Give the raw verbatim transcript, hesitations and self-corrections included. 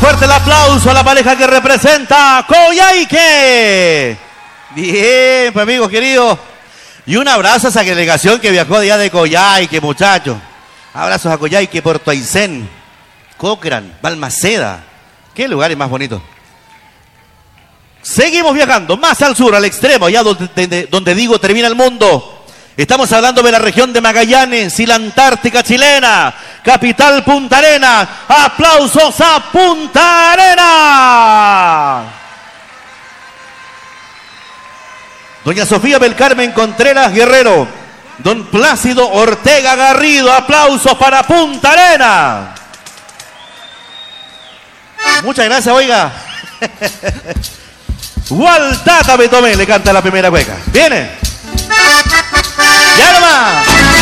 fuerte el aplauso a la pareja que representa Coyhaique. Bien, pues amigos queridos. Y un abrazo a esa delegación que viajó allá de Coyhaique, muchachos. Abrazos a Coyhaique, Puerto Aysén, Cochrane, Balmaceda. Qué lugares más bonitos. Seguimos viajando más al sur, al extremo, allá donde, donde, donde digo termina el mundo. Estamos hablando de la región de Magallanes y la Antártica chilena. Capital Punta Arenas. ¡Aplausos a Punta Arenas! Doña Sofía Belcarmen Contreras Guerrero. Don Plácido Ortega Garrido. ¡Aplausos para Punta Arenas! Muchas gracias, oiga. Gualtata me tomé, le canta la primera cueca. ¿Viene? ¡Ya nomás!